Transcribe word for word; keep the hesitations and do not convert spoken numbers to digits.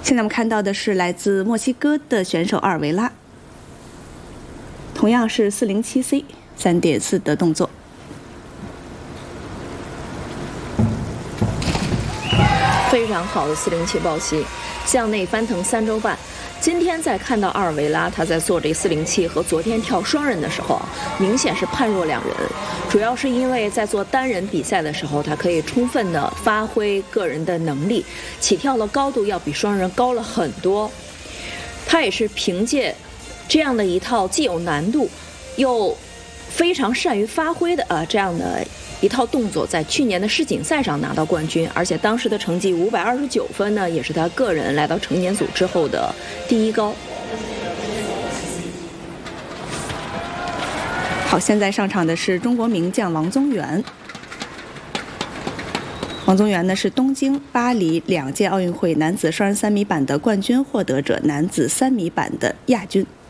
现在我们看到的是来自墨西哥的选手阿尔维拉，同样是四零七 C 三点四的动作。 非常好的四零七抱膝，向内翻腾三周半。今天在看到阿尔维拉他在做这四零七和昨天跳双人的时候，明显是判若两人。主要是因为在做单人比赛的时候，他可以充分的发挥个人的能力，起跳的高度要比双人高了很多。他也是凭借这样的一套既有难度又非常善于发挥的呃这样的一套动作，在去年的世锦赛上拿到冠军，而且当时的成绩五百二十九分呢，也是他个人来到成年组之后的第一高。 好，现在上场的是中国名将王宗源。王宗源呢是东京、巴黎两届奥运会男子双人三米板的冠军获得者，男子三米板的亚军。